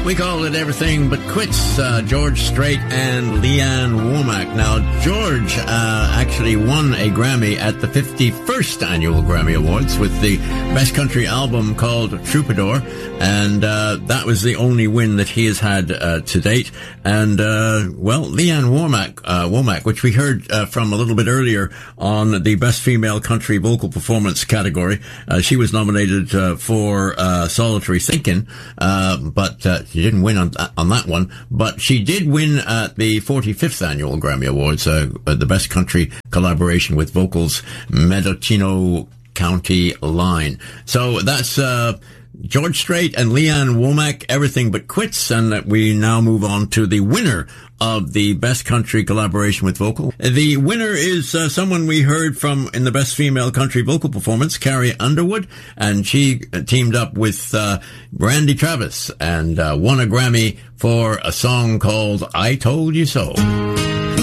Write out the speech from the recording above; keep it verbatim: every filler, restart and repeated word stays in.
We call it Everything But Quits, uh, George Strait and Leanne Womack. Now, George uh, actually won a Grammy at the fifty-first Annual Grammy Awards with the Best Country album called Troubadour, and uh, that was the only win that he has had uh, to date. And, uh, well, Leanne Womack, uh, Womack, which we heard uh, from a little bit earlier on the Best Female Country Vocal Performance category, uh, she was nominated uh, for uh, Solitary Thinking, uh, but uh, she didn't win on, th- on that one, but she did win at the forty-fifth Annual Grammy Awards, uh, the Best Country Collaboration with Vocals, Mendocino County Line. So that's uh George Strait and Leanne Womack, Everything But Quits, and we now move on to the winner of the Best Country Collaboration with Vocal. The winner is uh, someone we heard from in the Best Female Country Vocal Performance, Carrie Underwood, and she teamed up with uh, Randy Travis and uh, won a Grammy for a song called I Told You So.